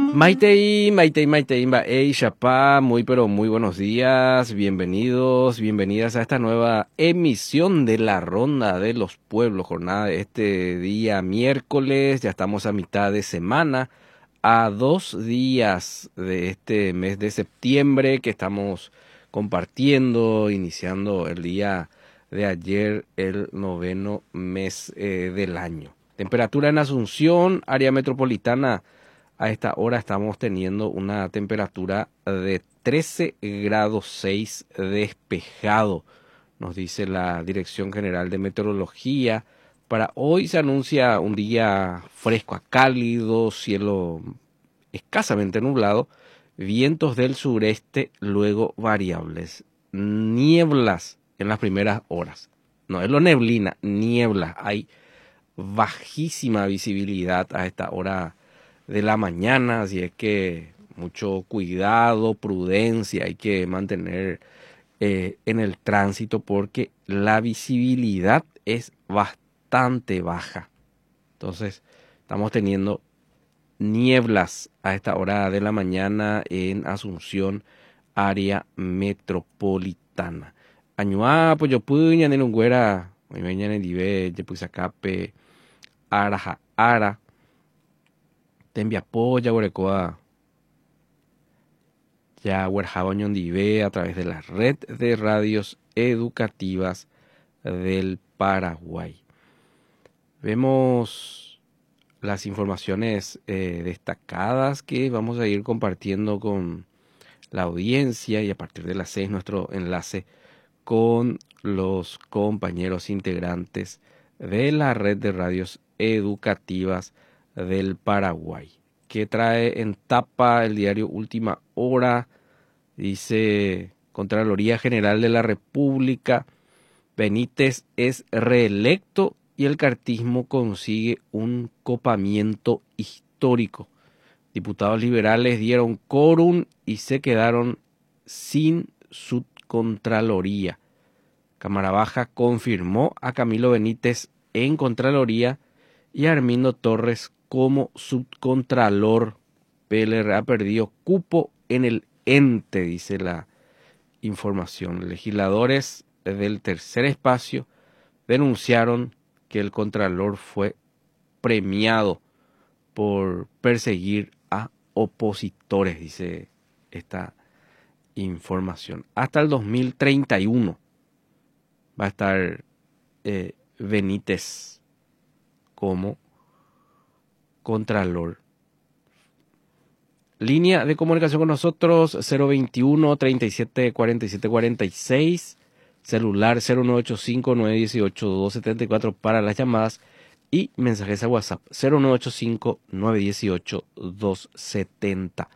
Maitei, Chapá, muy pero muy buenos días, bienvenidas a esta nueva emisión de la Ronda de los Pueblos, jornada de este día miércoles, ya estamos a mitad de semana, a 2 días de este mes de septiembre que estamos compartiendo, iniciando el día de ayer, el 9º mes del año. Temperatura en Asunción, área metropolitana. A esta hora estamos teniendo una temperatura de 13 grados 6 despejado, nos dice la Dirección General de Meteorología. Para hoy se anuncia un día fresco a cálido, cielo escasamente nublado, vientos del sureste luego variables, nieblas en las primeras horas. No es lo neblina, nieblas. Hay bajísima visibilidad a esta hora de la mañana, así es que mucho cuidado, prudencia hay que mantener en el tránsito porque la visibilidad es bastante baja. Entonces estamos teniendo nieblas a esta hora de la mañana en Asunción, área metropolitana. Añuá, pues yo pude en un güera, hoy mañana en Dive, yo puse acape, ara, Tembia polla, Guarecoa, ya Huerjabañón Dive a través de la red de radios educativas del Paraguay. Vemos las informaciones destacadas que vamos a ir compartiendo con la audiencia y a partir de las 6 nuestro enlace con los compañeros integrantes de la red de radios educativas del Paraguay, que trae en tapa el diario Última Hora. Dice: Contraloría General de la República, Benítez es reelecto y el cartismo consigue un copamiento histórico. Diputados liberales dieron quórum y se quedaron sin subcontraloría. Cámara Baja confirmó a Camilo Benítez en Contraloría y a Armindo Torres como subcontralor. PLR ha perdido cupo en el ente, dice la información. Legisladores del tercer espacio denunciaron que el contralor fue premiado por perseguir a opositores, dice esta información. Hasta el 2031 va a estar Benítez como contralor. Línea de comunicación con nosotros 021 37 47 46, celular 0985 918 274 para las llamadas y mensajes a WhatsApp 0985 918 270.